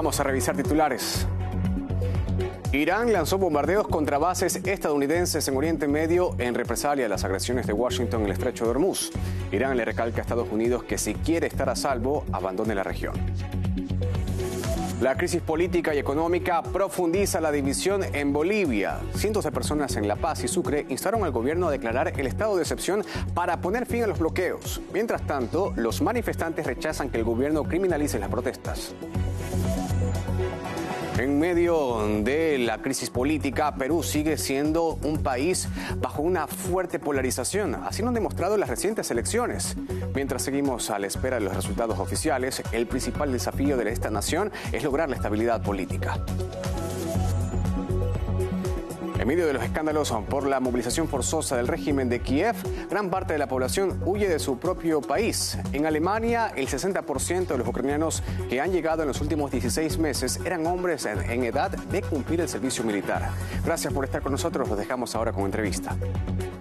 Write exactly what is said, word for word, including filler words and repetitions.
Vamos a revisar titulares. Irán lanzó bombardeos contra bases estadounidenses en Oriente Medio en represalia a las agresiones de Washington en el estrecho de Hormuz. Irán le recalca a Estados Unidos que si quiere estar a salvo, abandone la región. La crisis política y económica profundiza la división en Bolivia. Cientos de personas en La Paz y Sucre instaron al gobierno a declarar el estado de excepción para poner fin a los bloqueos. Mientras tanto, los manifestantes rechazan que el gobierno criminalice las protestas. En medio de la crisis política, Perú sigue siendo un país bajo una fuerte polarización. Así lo han demostrado las recientes elecciones. Mientras seguimos a la espera de los resultados oficiales, el principal desafío de esta nación es lograr la estabilidad política. En medio de los escándalos por la movilización forzosa del régimen de Kiev, gran parte de la población huye de su propio país. En Alemania, el sesenta por ciento de los ucranianos que han llegado en los últimos dieciséis meses eran hombres en, en edad de cumplir el servicio militar. Gracias por estar con nosotros. Los dejamos ahora con entrevista.